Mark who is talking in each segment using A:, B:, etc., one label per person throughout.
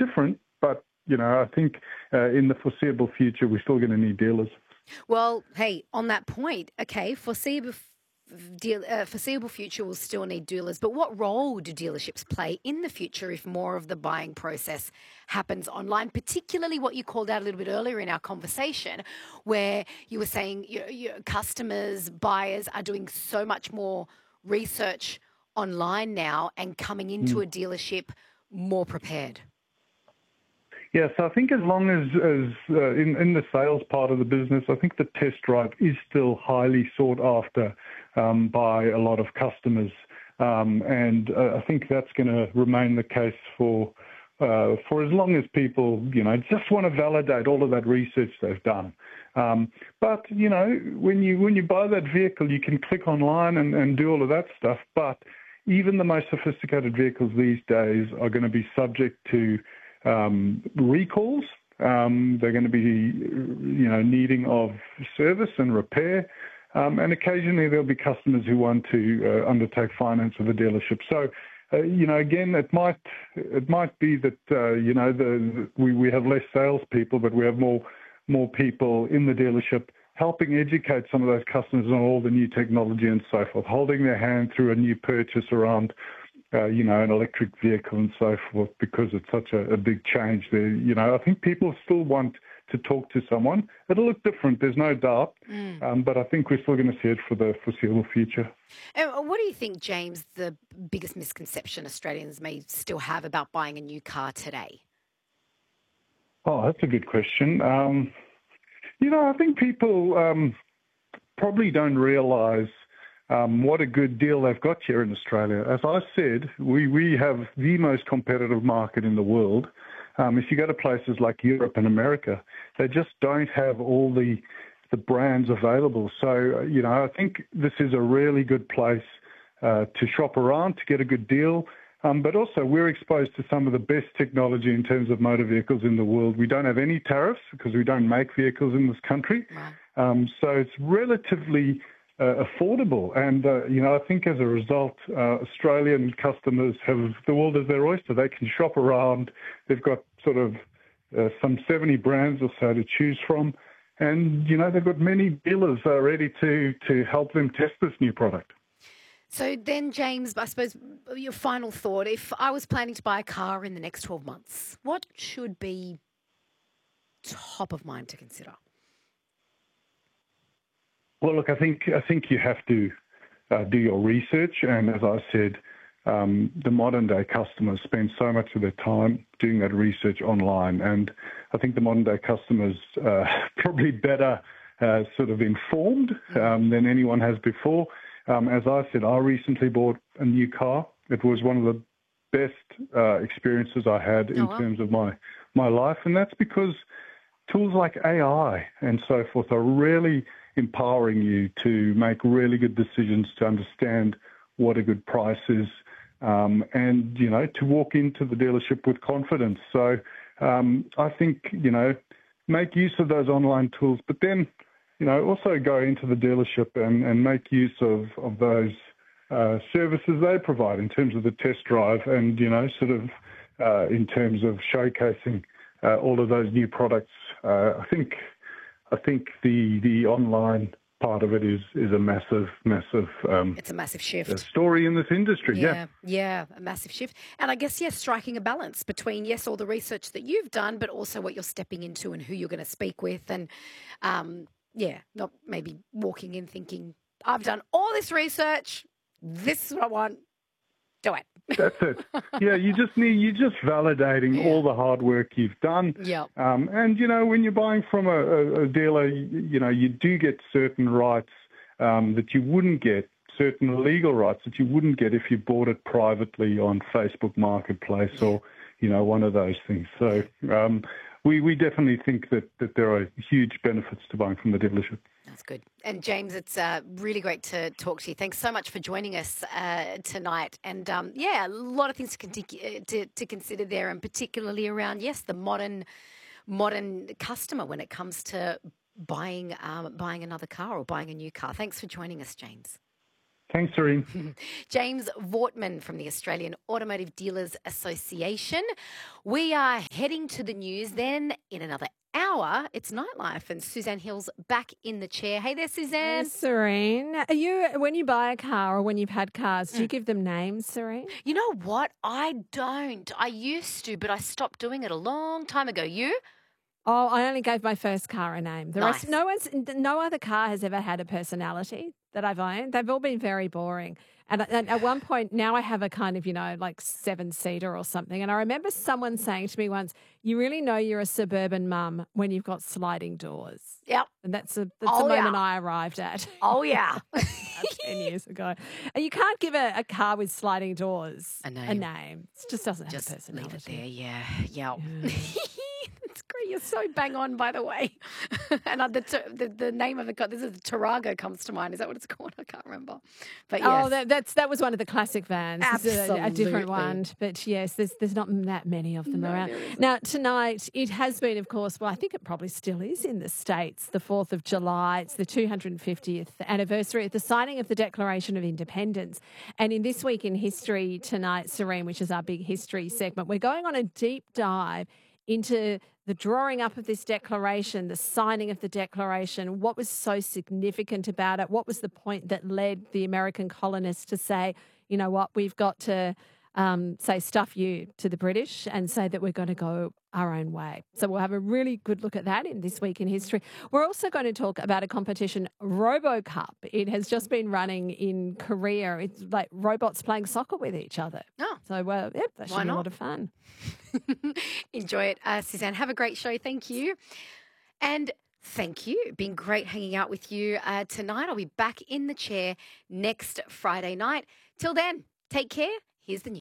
A: different, but, I think in the foreseeable future, we're still going to need dealers.
B: Well, hey, on that point, okay, foreseeable future will still need dealers, but what role do dealerships play in the future if more of the buying process happens online, particularly what you called out a little bit earlier in our conversation, where you were saying your customers, buyers are doing so much more research online now and coming into a dealership more prepared?
A: Yeah, so I think as long as in the sales part of the business, I think the test drive is still highly sought after by a lot of customers, and I think that's going to remain the case for as long as people, just want to validate all of that research they've done. But when you buy that vehicle, you can click online and do all of that stuff. But even the most sophisticated vehicles these days are going to be subject to recalls. They're going to be, needing of service and repair. And occasionally there'll be customers who want to undertake finance with a dealership. So, again, it might be that, we have less salespeople, but we have more people in the dealership helping educate some of those customers on all the new technology and so forth, holding their hand through a new purchase around an electric vehicle and so forth, because it's such a big change there. I think people still want to talk to someone. It'll look different, there's no doubt, but I think we're still going to see it for the foreseeable future.
B: And what do you think, James, the biggest misconception Australians may still have about buying a new car today?
A: Oh, that's a good question. I think people probably don't realise what a good deal they've got here in Australia. As I said, we have the most competitive market in the world. If you go to places like Europe and America, they just don't have all the brands available. So, I think this is a really good place to shop around, to get a good deal. But also we're exposed to some of the best technology in terms of motor vehicles in the world. We don't have any tariffs because we don't make vehicles in this country. Wow. So it's relatively affordable. And, I think as a result, Australian customers have the world as their oyster. They can shop around. They've got sort of some 70 brands or so to choose from. And, they've got many dealers ready to help them test this new product.
B: So then, James, I suppose your final thought, if I was planning to buy a car in the next 12 months, what should be top of mind to consider?
A: Well, look, I think you have to do your research. And as I said, the modern day customers spend so much of their time doing that research online. And I think the modern day customers probably better sort of informed than anyone has before. As I said, I recently bought a new car. It was one of the best experiences I had in terms of my life. And that's because tools like AI and so forth are really empowering you to make really good decisions, to understand what a good price is, and, to walk into the dealership with confidence. So I think, make use of those online tools, but then, also go into the dealership and make use of those services they provide in terms of the test drive and, sort of in terms of showcasing all of those new products. I think the online part of it is a massive
B: it's a massive shift
A: story in this industry.
B: Yeah, a massive shift. And I guess, yes, striking a balance between, yes, all the research that you've done, but also what you're stepping into and who you're going to speak with. And not maybe walking in thinking, I've done all this research, this is what I want, do it.
A: That's it. Yeah, you're just validating all the hard work you've done.
B: Yeah.
A: And, when you're buying from a dealer, you do get certain rights that you wouldn't get, certain legal rights that you wouldn't get if you bought it privately on Facebook Marketplace or, one of those things. So we definitely think that there are huge benefits to buying from the dealership.
B: That's good. And James, it's really great to talk to you. Thanks so much for joining us tonight. And a lot of things to consider there, and particularly around, yes, the modern customer when it comes to buying another car or buying a new car. Thanks for joining us, James.
A: Thanks, Serene.
B: James Vortman from the Australian Automotive Dealers Association. We are heading to the news then in another hour. It's Nightlife and Suzanne Hill's back in the chair. Hey there, Suzanne.
C: Hey, Serene. Are you, when you buy a car or when you've had cars, do you give them names, Serene?
B: You know what? I don't. I used to, but I stopped doing it a long time ago. You?
C: Oh, I only gave my first car a name. The
B: Nice.
C: rest, no other car has ever had a personality that I've owned. They've all been very boring. And at one point, now I have a kind of, like 7-seater or something. And I remember someone saying to me once, "You really know you're a suburban mum when you've got sliding doors."
B: Yep.
C: And that's the moment I arrived at.
B: Oh, yeah.
C: 10 years ago. And you can't give a car with sliding doors
B: A name.
C: a name. It just doesn't have a
B: Just leave
C: personality.
B: it there. Yeah. That's great. You're so bang on, by the way. And the name of the car, this is Tarago comes to mind. Is that what it's called? I can't remember. But yes.
C: Oh, that was one of the classic vans. This is a different
B: Absolutely.
C: one. But yes, there's not that many of them
B: No,
C: around.
B: there isn't.
C: Now, tonight, it has been, of course, well, I think it probably still is in the States, the 4th of July. It's the 250th anniversary of the signing of the Declaration of Independence. And in This Week in History tonight, Serene, which is our big history segment, we're going on a deep dive into the drawing up of this declaration, the signing of the declaration, what was so significant about it, what was the point that led the American colonists to say, you know what, we've got to say stuff you to the British and say that we're going to go our own way. So we'll have a really good look at that in This Week in History. We're also going to talk about a competition, RoboCup. It has just been running in Korea. It's like robots playing soccer with each other.
B: Oh.
C: So, that should be a lot of fun.
B: Enjoy it, Suzanne. Have a great show. Thank you. And thank you. Been great hanging out with you tonight. I'll be back in the chair next Friday night. Till then, take care. Here's the news.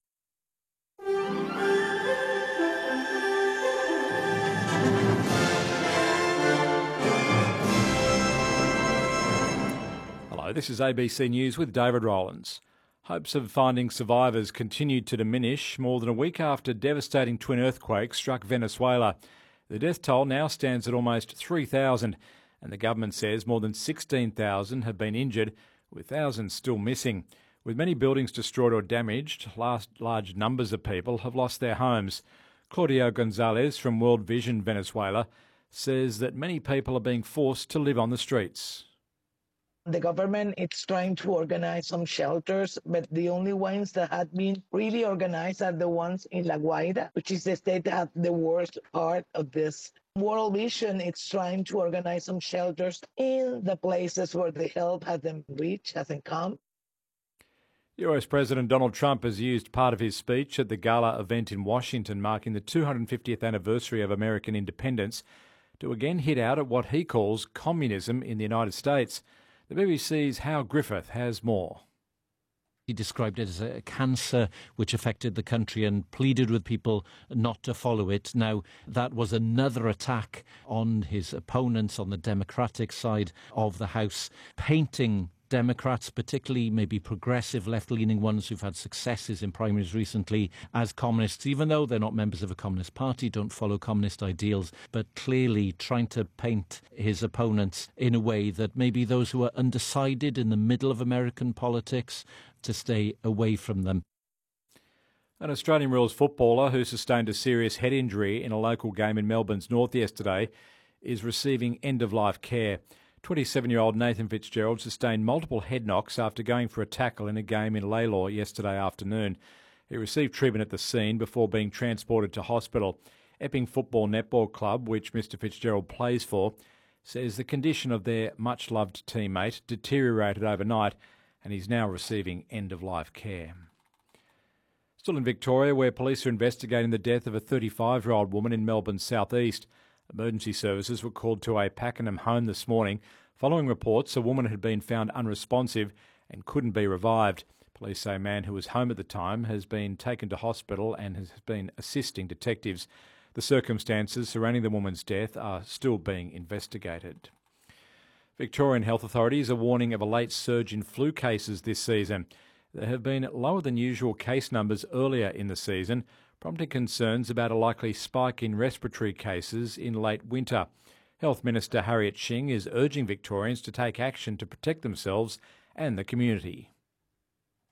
D: Hello, this is ABC News with David Rowlands. Hopes of finding survivors continued to diminish more than a week after devastating twin earthquakes struck Venezuela. The death toll now stands at almost 3,000, and the government says more than 16,000 have been injured, with thousands still missing. With many buildings destroyed or damaged, large numbers of people have lost their homes. Claudio Gonzalez from World Vision Venezuela says that many people are being forced to live on the streets.
E: The government is trying to organize some shelters, but the only ones that have been really organized are the ones in La Guaira, which is the state that has the worst part of this. World Vision is trying to organize some shelters in the places where the help hasn't reached, hasn't come.
D: US President Donald Trump has used part of his speech at the gala event in Washington marking the 250th anniversary of American independence to again hit out at what he calls communism in the United States. The BBC's Hal Griffith has more.
F: He described it as a cancer which affected the country and pleaded with people not to follow it. Now, that was another attack on his opponents on the Democratic side of the House, painting Democrats, particularly maybe progressive left-leaning ones who've had successes in primaries recently, as communists, even though they're not members of a communist party, don't follow communist ideals, but clearly trying to paint his opponents in a way that maybe those who are undecided in the middle of American politics to stay away from them.
D: An Australian rules footballer who sustained a serious head injury in a local game in Melbourne's north yesterday is receiving end-of-life care. 27-year-old Nathan Fitzgerald sustained multiple head knocks after going for a tackle in a game in Lalor yesterday afternoon. He received treatment at the scene before being transported to hospital. Epping Football Netball Club, which Mr Fitzgerald plays for, says the condition of their much-loved teammate deteriorated overnight and he's now receiving end-of-life care. Still in Victoria, where police are investigating the death of a 35-year-old woman in Melbourne's southeast. Emergency services were called to a Pakenham home this morning following reports a woman had been found unresponsive and couldn't be revived. Police say a man who was home at the time has been taken to hospital and has been assisting detectives. The circumstances surrounding the woman's death are still being investigated. Victorian health authorities are warning of a late surge in flu cases this season. There have been lower than usual case numbers earlier in the season, prompting concerns about a likely spike in respiratory cases in late winter. Health Minister Harriet Shing is urging Victorians to take action to protect themselves and the community.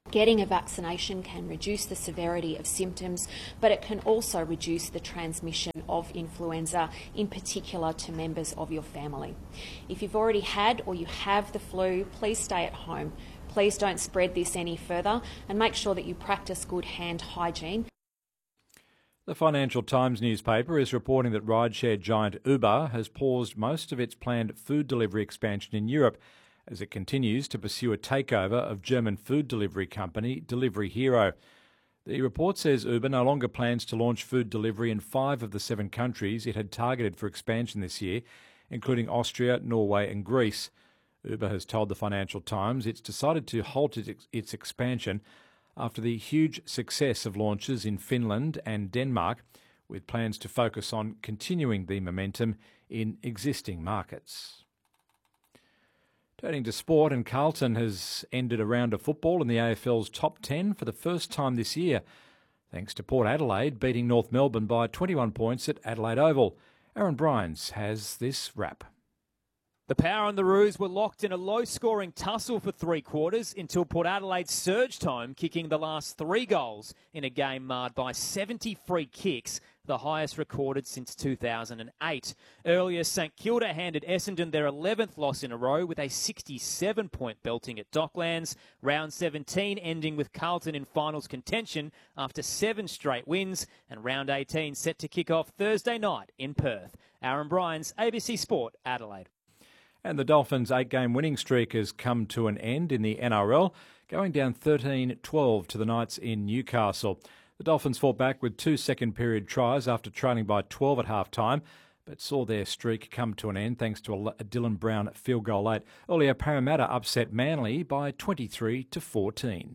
G: Getting a vaccination can reduce the severity of symptoms, but it can also reduce the transmission of influenza, in particular to members of your family. If you've already had or you have the flu, please stay at home. Please don't spread this any further, and make sure that you practice good hand hygiene.
D: The Financial Times newspaper is reporting that rideshare giant Uber has paused most of its planned food delivery expansion in Europe as it continues to pursue a takeover of German food delivery company Delivery Hero. The report says Uber no longer plans to launch food delivery in 5 of the 7 countries it had targeted for expansion this year, including Austria, Norway and Greece. Uber has told the Financial Times it's decided to halt its expansion after the huge success of launches in Finland and Denmark, with plans to focus on continuing the momentum in existing markets. Turning to sport, and Carlton has ended a round of football in the AFL's top 10 for the first time this year, thanks to Port Adelaide beating North Melbourne by 21 points at Adelaide Oval. Aaron Bryans has this wrap.
H: The Power and the Roos were locked in a low-scoring tussle for 3 quarters until Port Adelaide surged home, kicking the last 3 goals in a game marred by 70 free kicks, the highest recorded since 2008. Earlier, St Kilda handed Essendon their 11th loss in a row with a 67-point belting at Docklands. Round 17 ending with Carlton in finals contention after 7 straight wins, and round 18 set to kick off Thursday night in Perth. Aaron Bryans, ABC Sport, Adelaide.
D: And the Dolphins' 8-game winning streak has come to an end in the NRL, going down 13-12 to the Knights in Newcastle. The Dolphins fought back with 2 second-period tries after trailing by 12 at half-time, but saw their streak come to an end thanks to a Dylan Brown field goal late. Earlier, Parramatta upset Manly by 23-14.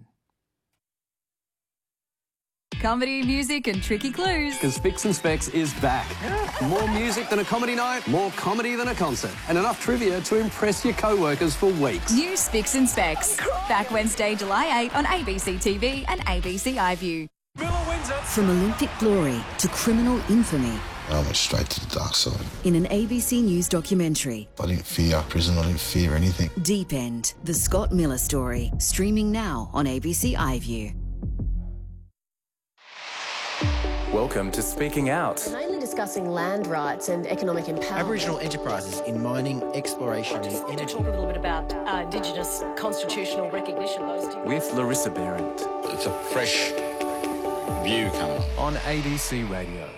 I: Comedy, music and tricky clues.
J: Because Spicks and Specs is back. More music than a comedy night, more comedy than a concert, and enough trivia to impress your co-workers for weeks.
I: New Spicks and Specs. Back Wednesday, July 8 on ABC TV and ABC iView.
K: From Olympic glory to criminal infamy.
L: I went straight to the dark side.
K: In an ABC News documentary.
L: I didn't fear prison, I didn't fear anything.
K: Deep End, the Scott Miller story, streaming now on ABC iView.
M: Welcome to Speaking Out.
N: Mainly discussing land rights and economic empowerment.
O: Aboriginal enterprises in mining, exploration and energy.
N: Talk a little bit about Indigenous constitutional recognition.
M: With Larissa Behrendt.
P: It's a fresh view coming
M: on ABC Radio.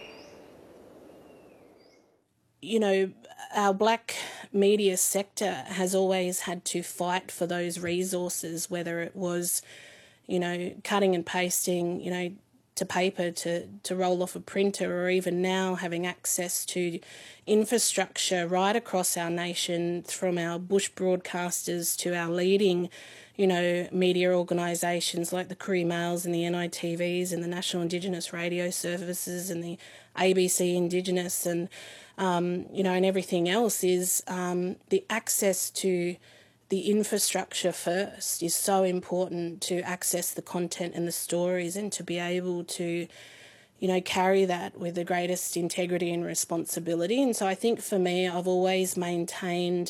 Q: You know, our black media sector has always had to fight for those resources, whether it was, you know, cutting and pasting, you know, to paper to roll off a printer, or even now having access to infrastructure right across our nation, from our bush broadcasters to our leading, you know, media organisations like the Courier Mails and the NITVs and the National Indigenous Radio Services and the ABC Indigenous and, you know, and everything else is the access to the infrastructure first is so important to access the content and the stories and to be able to, you know, carry that with the greatest integrity and responsibility. And so I think for me, I've always maintained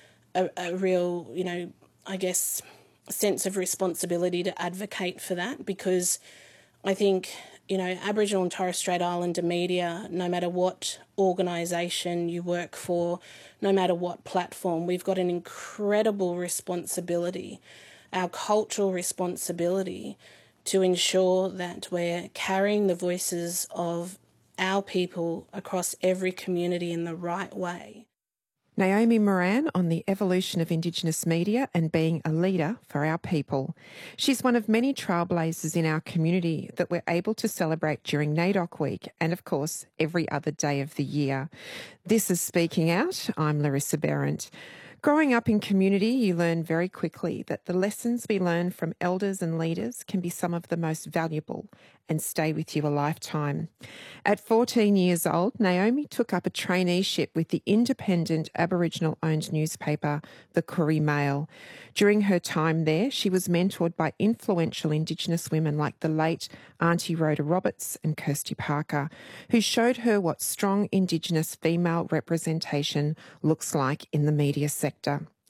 Q: a real, you know, I guess, sense of responsibility to advocate for that, because I think, you know, Aboriginal and Torres Strait Islander media, no matter what organisation you work for, no matter what platform, we've got an incredible responsibility, our cultural responsibility, to ensure that we're carrying the voices of our people across every community in the right way.
R: Naomi Moran on the evolution of Indigenous media and being a leader for our people. She's one of many trailblazers in our community that we're able to celebrate during NAIDOC Week and, of course, every other day of the year. This is Speaking Out. I'm Larissa Behrendt. Growing up in community, you learn very quickly that the lessons we learn from elders and leaders can be some of the most valuable and stay with you a lifetime. At 14 years old, Naomi took up a traineeship with the independent Aboriginal-owned newspaper, the Courier Mail. During her time there, she was mentored by influential Indigenous women like the late Auntie Rhoda Roberts and Kirsty Parker, who showed her what strong Indigenous female representation looks like in the media sector.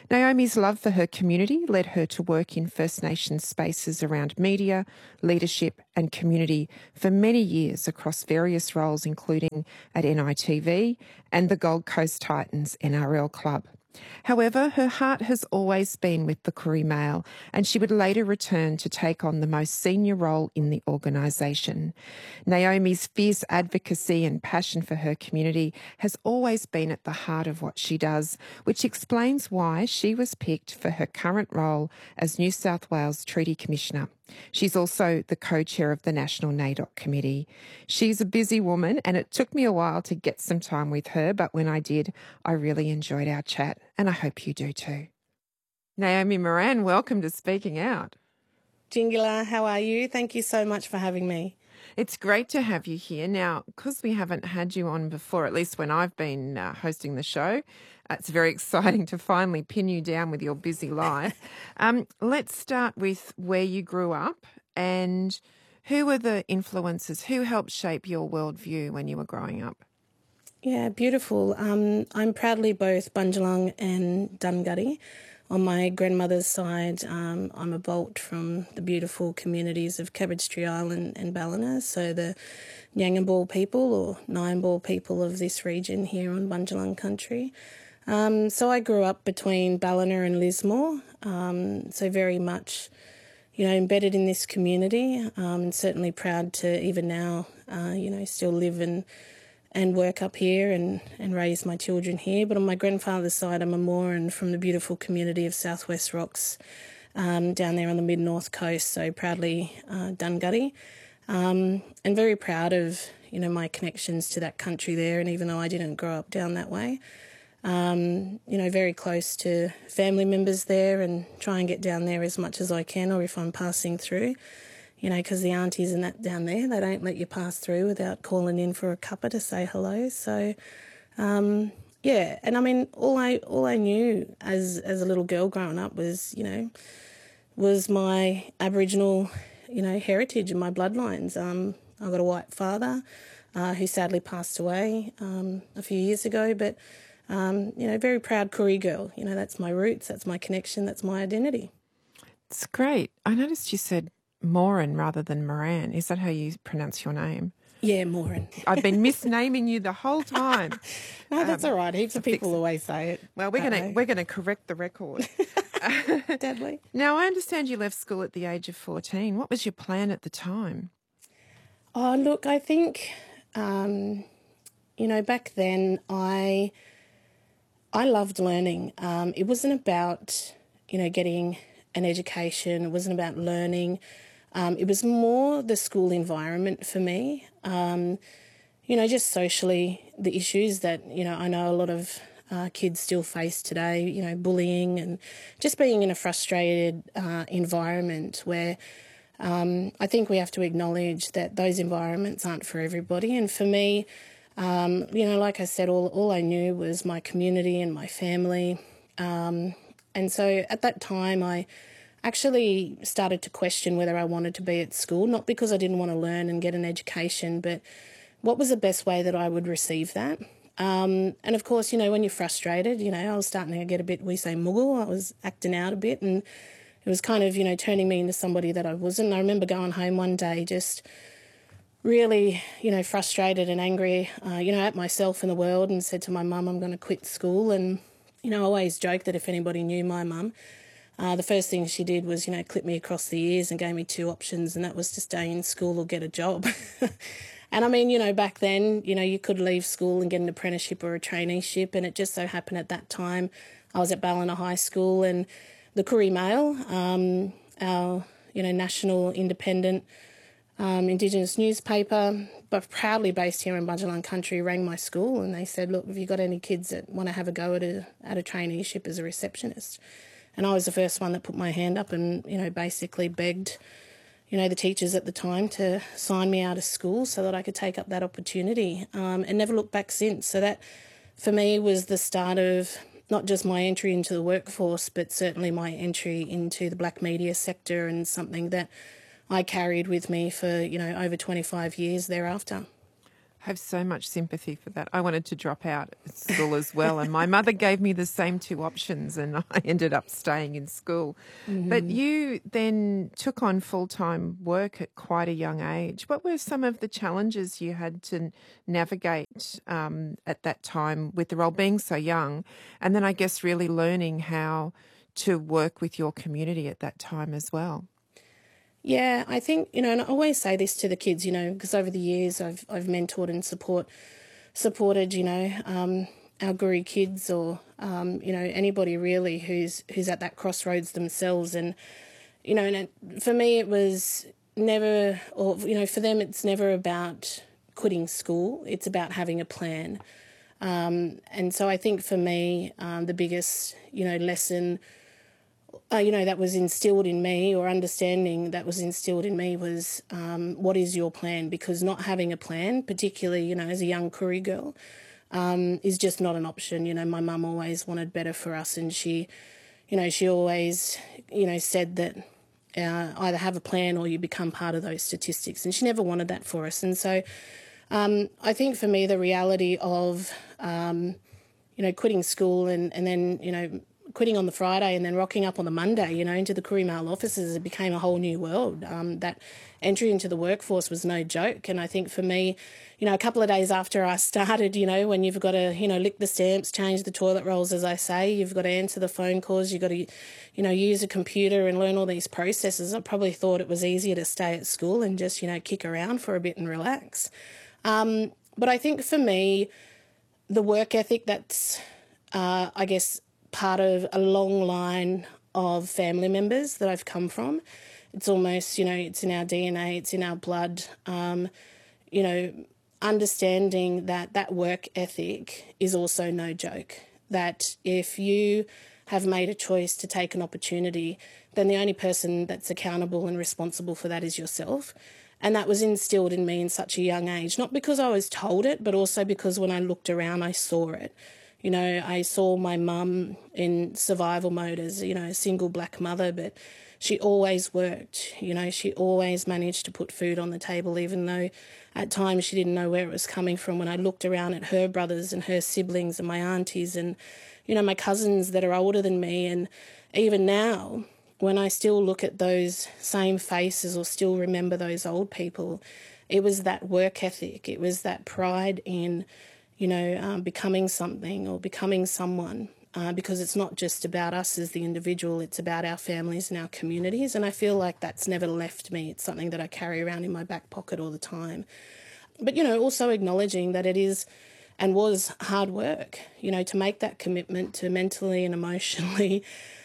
R: Naomi's love for her community led her to work in First Nations spaces around media, leadership and community for many years across various roles, including at NITV and the Gold Coast Titans NRL club. However, her heart has always been with the Koori Mail, and she would later return to take on the most senior role in the organisation. Naomi's fierce advocacy and passion for her community has always been at the heart of what she does, which explains why she was picked for her current role as New South Wales Treaty Commissioner. She's also the co-chair of the National NAIDOC Committee. She's a busy woman, and it took me a while to get some time with her, but when I did, I really enjoyed our chat, and I hope you do too. Naomi Moran, welcome to Speaking Out.
Q: Jingala, how are you? Thank you so much for having me.
R: It's great to have you here. Now, because we haven't had you on before, at least when I've been hosting the show, it's very exciting to finally pin you down with your busy life. Let's start with where you grew up and who were the influences, who helped shape your worldview when you were growing up?
Q: Yeah, beautiful. I'm proudly both Bundjalung and Dunghutti. On my grandmother's side, I'm a bolt from the beautiful communities of Cabbage Tree Island and Ballina, so the Nyangabal people or Nyambal people of this region here on Bundjalung country. So I grew up between Ballina and Lismore, so very much, embedded in this community, and certainly proud to even now, still live and work up here and raise my children here. But on my grandfather's side, I'm a Moran from the beautiful community of Southwest Rocks, down there on the mid-north coast, so proudly Dunghutti, and very proud of, my connections to that country there. And even though I didn't grow up down that way, very close to family members there and try and get down there as much as I can, or if I'm passing through, because the aunties and that down there, they don't let you pass through without calling in for a cuppa to say hello. So, and I mean, all I knew as a little girl growing up was, was my Aboriginal, heritage and my bloodlines. I got a white father who sadly passed away a few years ago, but very proud Koori girl. That's my roots, that's my connection, that's my identity.
R: It's great. I noticed you said Moran rather than Moran. Is that how you pronounce your name?
Q: Yeah, Moran.
R: I've been misnaming you the whole time.
Q: No, that's all right. Heaps of people always say it.
R: Well, we're gonna correct the record.
Q: Deadly.
R: Now, I understand you left school at the age of 14. What was your plan at the time?
Q: Oh, look, I think, back then I loved learning. It wasn't about, getting an education. It wasn't about learning. It was more the school environment for me. Just socially, the issues that, I know a lot of kids still face today, bullying and just being in a frustrated environment where I think we have to acknowledge that those environments aren't for everybody. And for me, like I said, all I knew was my community and my family. And so at that time, I actually started to question whether I wanted to be at school, not because I didn't want to learn and get an education, but what was the best way that I would receive that? And of course, when you're frustrated, I was starting to get a bit, we say, muggle. I was acting out a bit, and it was kind of, turning me into somebody that I wasn't. I remember going home one day just really, frustrated and angry, at myself and the world, and said to my mum, I'm going to quit school. And, I always joke that if anybody knew my mum, the first thing she did was, clip me across the ears and gave me two options, and that was to stay in school or get a job. And I mean, back then, you could leave school and get an apprenticeship or a traineeship, and it just so happened at that time I was at Ballina High School, and the Koori Mail, our, national independent Indigenous newspaper, but proudly based here in Bundjalung country, rang my school and they said, look, have you got any kids that want to have a go at a traineeship as a receptionist? And I was the first one that put my hand up and, basically begged, the teachers at the time to sign me out of school so that I could take up that opportunity, and never looked back since. So that, for me, was the start of not just my entry into the workforce, but certainly my entry into the black media sector, and something that I carried with me for, over 25 years thereafter.
R: have so much sympathy for that. I wanted to drop out at school as well, and my mother gave me the same two options, and I ended up staying in school. Mm-hmm. But you then took on full-time work at quite a young age. What were some of the challenges you had to navigate at that time with the role, being so young, and then I guess really learning how to work with your community at that time as well?
Q: Yeah, I think, and I always say this to the kids, because over the years I've mentored and supported, our Guru kids or, anybody really who's at that crossroads themselves. And, and for me it was never, or, for them it's never about quitting school. It's about having a plan. And so I think for me, the biggest, lesson that was instilled in me, or understanding that was instilled in me, was what is your plan? Because not having a plan, particularly, as a young Koori girl, is just not an option. My mum always wanted better for us, and she always, said that either have a plan or you become part of those statistics, and she never wanted that for us. And so I think for me the reality of, quitting school and then, quitting on the Friday and then rocking up on the Monday, into the Koori Mail offices, it became a whole new world. That entry into the workforce was no joke. And I think for me, a couple of days after I started, when you've got to, lick the stamps, change the toilet rolls, as I say, you've got to answer the phone calls, you've got to, use a computer and learn all these processes. I probably thought it was easier to stay at school and just, kick around for a bit and relax. But I think for me, the work ethic, that's, I guess, part of a long line of family members that I've come from. It's almost, it's in our DNA, it's in our blood. Understanding that work ethic is also no joke. That if you have made a choice to take an opportunity, then the only person that's accountable and responsible for that is yourself. And that was instilled in me in such a young age, not because I was told it, but also because when I looked around, I saw it. I saw my mum in survival mode as, a single black mother, but she always worked. She always managed to put food on the table, even though at times she didn't know where it was coming from. When I looked around at her brothers and her siblings and my aunties and, my cousins that are older than me, and even now, when I still look at those same faces or still remember those old people, it was that work ethic. It was that pride in becoming something or becoming someone, because it's not just about us as the individual, it's about our families and our communities. And I feel like that's never left me. It's something that I carry around in my back pocket all the time. But, also acknowledging that it is and was hard work, to make that commitment to mentally and emotionally,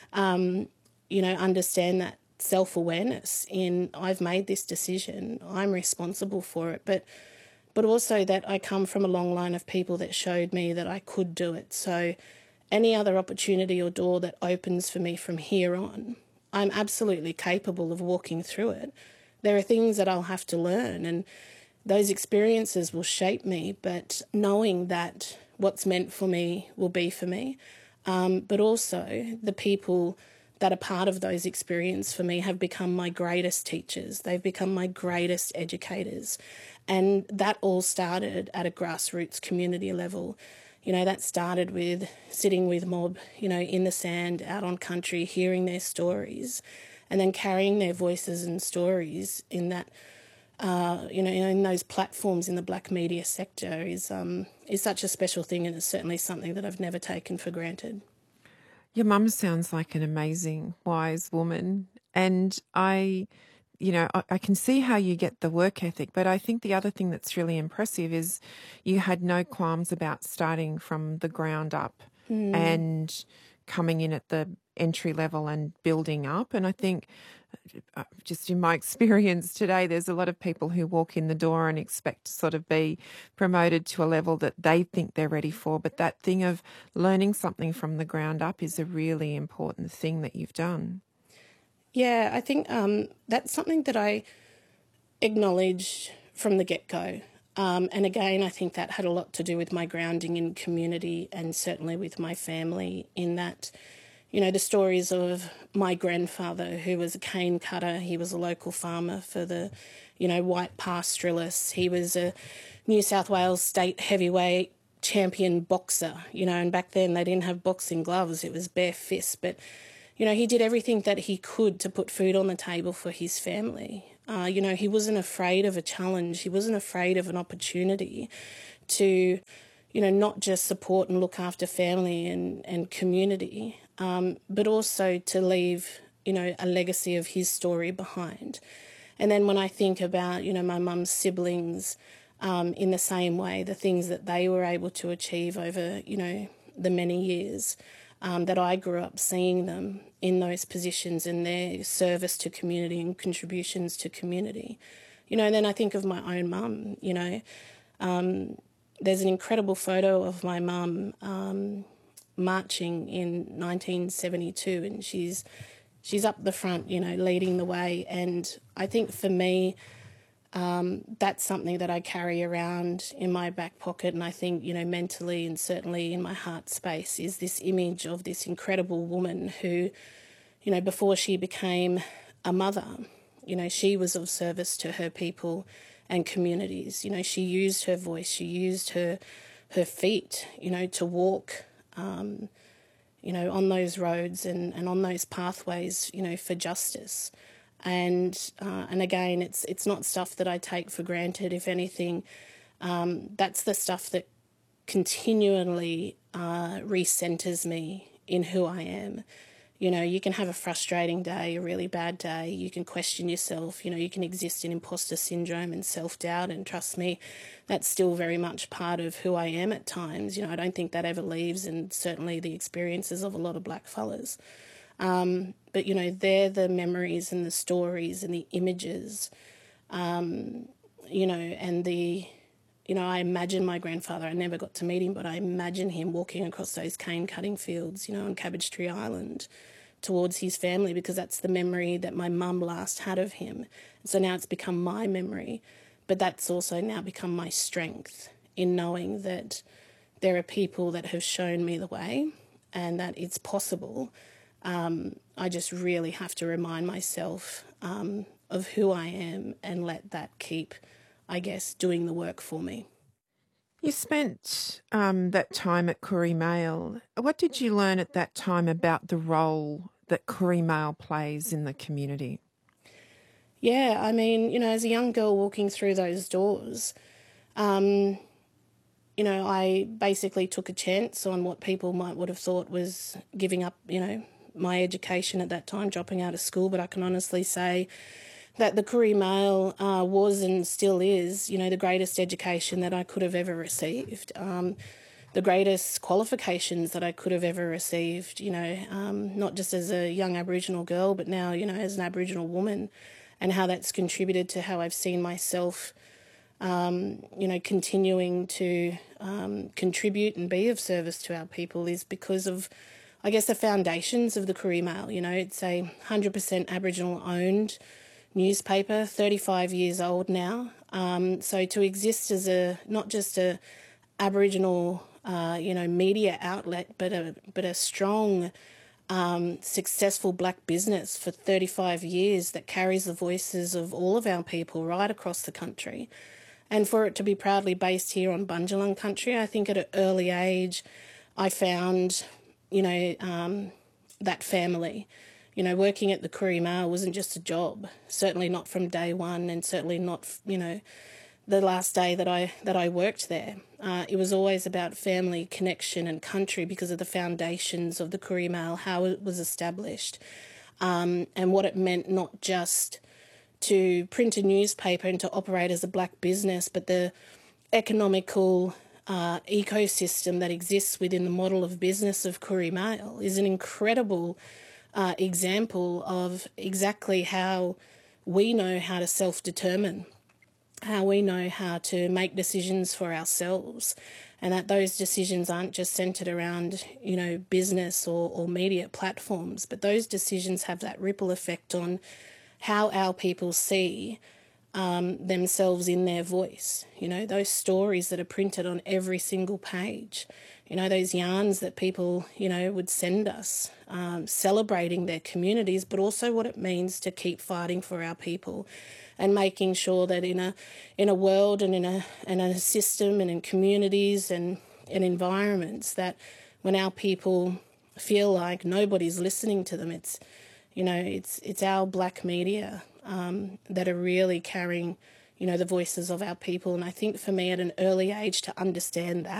Q: understand that self-awareness in I've made this decision, I'm responsible for it, but also that I come from a long line of people that showed me that I could do it. So any other opportunity or door that opens for me from here on, I'm absolutely capable of walking through it. There are things that I'll have to learn, and those experiences will shape me, but knowing that what's meant for me will be for me, but also the people that are part of those experiences for me have become my greatest teachers. They've become my greatest educators. And that all started at a grassroots community level. That started with sitting with mob, in the sand, out on country, hearing their stories, and then carrying their voices and stories in that, in those platforms in the black media sector is such a special thing, and it's certainly something that I've never taken for granted.
R: Your mum sounds like an amazing, wise woman, and I can see how you get the work ethic, but I think the other thing that's really impressive is you had no qualms about starting from the ground up and coming in at the entry level and building up. And I think just in my experience today, there's a lot of people who walk in the door and expect to sort of be promoted to a level that they think they're ready for. But that thing of learning something from the ground up is a really important thing that you've done.
Q: Yeah, I think that's something that I acknowledged from the get-go. And again, I think that had a lot to do with my grounding in community and certainly with my family in that, the stories of my grandfather, who was a cane cutter. He was a local farmer for the, white pastoralist. He was a New South Wales state heavyweight champion boxer, and back then they didn't have boxing gloves, it was bare fists. But, he did everything that he could to put food on the table for his family. He wasn't afraid of a challenge. He wasn't afraid of an opportunity to, not just support and look after family and community, but also to leave, a legacy of his story behind. And then when I think about, my mum's siblings, in the same way, the things that they were able to achieve over, the many years that I grew up seeing them in those positions and their service to community and contributions to community. And then I think of my own mum, there's an incredible photo of my mum marching in 1972, and she's up the front, leading the way. And I think for me, that's something that I carry around in my back pocket, and I think, mentally and certainly in my heart space is this image of this incredible woman who, before she became a mother, she was of service to her people and communities. She used her voice, she used her feet, to walk, on those roads and on those pathways, for justice. And again, it's not stuff that I take for granted. If anything, that's the stuff that continually recenters me in who I am. You can have a frustrating day, a really bad day. You can question yourself. You can exist in imposter syndrome and self-doubt. And trust me, that's still very much part of who I am at times. I don't think that ever leaves, and certainly the experiences of a lot of black fellas. But, they're the memories and the stories and the images, and I imagine my grandfather, I never got to meet him, but I imagine him walking across those cane cutting fields, on Cabbage Tree Island towards his family, because that's the memory that my mum last had of him. So now it's become my memory, but that's also now become my strength in knowing that there are people that have shown me the way and that it's possible. I just really have to remind myself of who I am and let that keep, I guess, doing the work for me.
R: You spent that time at Koori Mail. What did you learn at that time about the role that Koori Mail plays in the community?
Q: Yeah, I mean, as a young girl walking through those doors, I basically took a chance on what people would have thought was giving up, my education at that time, dropping out of school. But I can honestly say that the Koori Mail was and still is, the greatest education that I could have ever received, the greatest qualifications that I could have ever received, not just as a young Aboriginal girl, but now, as an Aboriginal woman, and how that's contributed to how I've seen myself, continuing to contribute and be of service to our people is because of, I guess, the foundations of the Koori Mail. It's a 100% Aboriginal-owned newspaper, 35 years old now. So to exist as not just a Aboriginal, media outlet, but a strong, successful black business for 35 years that carries the voices of all of our people right across the country. And for it to be proudly based here on Bundjalung country, I think at an early age I found, that family. Working at the Koori Mail wasn't just a job, certainly not from day one, and certainly not, the last day that I worked there. It was always about family, connection and country because of the foundations of the Koori Mail, how it was established, and what it meant not just to print a newspaper and to operate as a black business, but the economical ecosystem that exists within the model of business of Koori Mail is an incredible example of exactly how we know how to self-determine, how we know how to make decisions for ourselves, and that those decisions aren't just centred around, business or media platforms, but those decisions have that ripple effect on how our people see themselves in their voice. You know, those stories that are printed on every single page, you know, those yarns that people, you know, would send us, celebrating their communities, but also what it means to keep fighting for our people and making sure that in a world and in a system and in communities and in environments that when our people feel like nobody's listening to them, it's our black media that are really carrying, you know, the voices of our people. And I think for me at an early age to understand that,